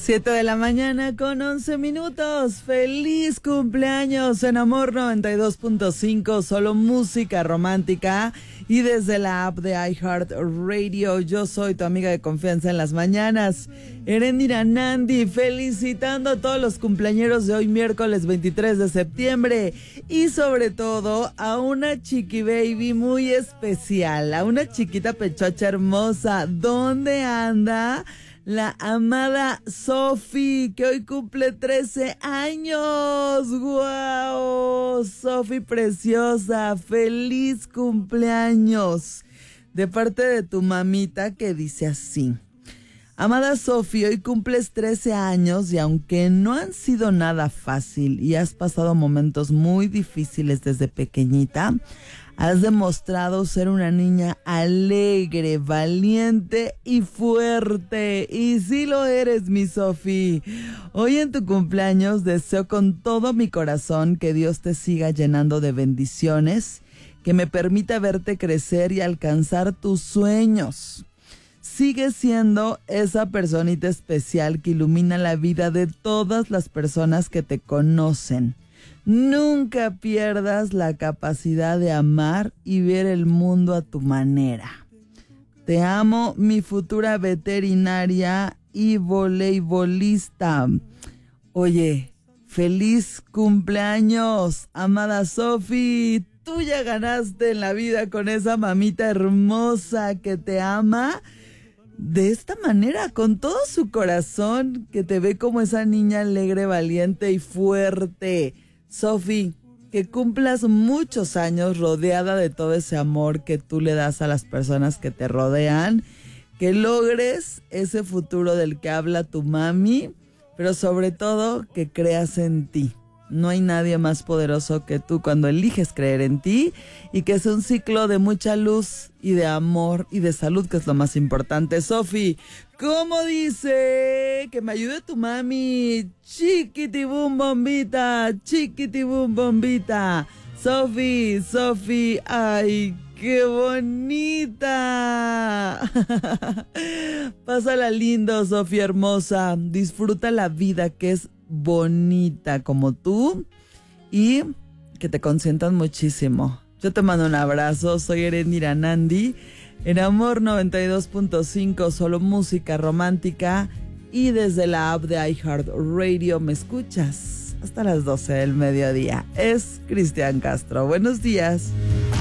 7 de la mañana con 11 minutos. ¡Feliz cumpleaños en Amor 92.5! Solo música romántica. Y desde la app de iHeartRadio, yo soy tu amiga de confianza en las mañanas, Erendira Nandi, felicitando a todos los cumpleañeros de hoy, miércoles 23 de septiembre. Y sobre todo a una chiqui baby muy especial, a una chiquita pechocha hermosa. ¿Dónde anda? La amada Sofi, que hoy cumple 13 años. ¡Guau! Sofi preciosa, feliz cumpleaños. De parte de tu mamita, que dice así: amada Sofi, hoy cumples 13 años y aunque no han sido nada fácil y has pasado momentos muy difíciles desde pequeñita, has demostrado ser una niña alegre, valiente y fuerte. Y sí lo eres, mi Sofi. Hoy en tu cumpleaños deseo con todo mi corazón que Dios te siga llenando de bendiciones, que me permita verte crecer y alcanzar tus sueños. Sigue siendo esa personita especial que ilumina la vida de todas las personas que te conocen. Nunca pierdas la capacidad de amar y ver el mundo a tu manera. Te amo, mi futura veterinaria y voleibolista. Oye, feliz cumpleaños, amada Sofi. Tú ya ganaste en la vida con esa mamita hermosa que te ama de esta manera, con todo su corazón, que te ve como esa niña alegre, valiente y fuerte. Sofi, que cumplas muchos años rodeada de todo ese amor que tú le das a las personas que te rodean, que logres ese futuro del que habla tu mami, pero sobre todo que creas en ti. No hay nadie más poderoso que tú cuando eliges creer en ti, y que es un ciclo de mucha luz y de amor y de salud, que es lo más importante. Sofi, ¿cómo dice? Que me ayude tu mami. Chiquitibum bombita, chiquitibum bombita. Sofi, ay, ¡qué bonita! Pásala lindo, Sofi hermosa. Disfruta la vida, que es bonita como tú, y que te consientan muchísimo. Yo te mando un abrazo. Soy Erendira Nandi en Amor 92.5, solo música romántica, y desde la app de iHeartRadio me escuchas hasta las 12 del mediodía. Es Cristian Castro. Buenos días.